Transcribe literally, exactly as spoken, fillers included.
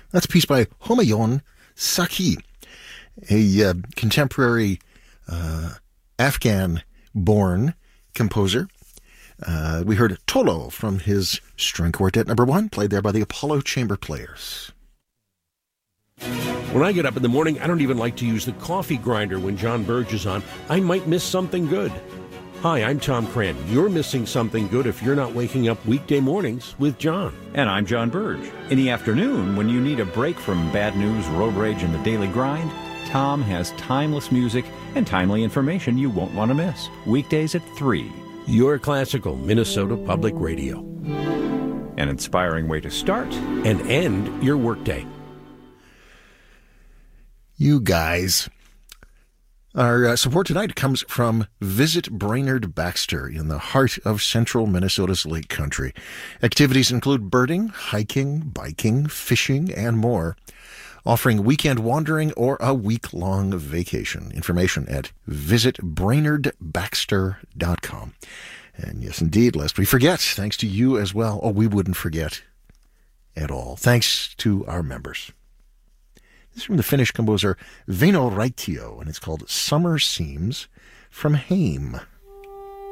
That's a piece by Humayun Saki, a uh, contemporary uh, Afghan-born composer. Uh, we heard Tolo from his string quartet number one, played there by the Apollo Chamber Players. When I get up in the morning, I don't even like to use the coffee grinder when John Burge is on. I might miss something good. Hi, I'm Tom Cran. You're missing something good if you're not waking up weekday mornings with John. And I'm John Burge. In the afternoon, when you need a break from bad news, road rage, and the daily grind, Tom has timeless music and timely information you won't want to miss. Weekdays at three. Your classical Minnesota Public Radio. An inspiring way to start and end your workday. You guys. Our uh, support tonight comes from Visit Brainerd Baxter in the heart of central Minnesota's Lake Country. Activities include birding, hiking, biking, fishing, and more. Offering weekend wandering or a week-long vacation. Information at visit brainerd baxter dot com. And yes, indeed, lest we forget, thanks to you as well. Oh, we wouldn't forget at all. Thanks to our members. This is from the Finnish composer Väinö Raitio, and it's called Summer Seams from Haim.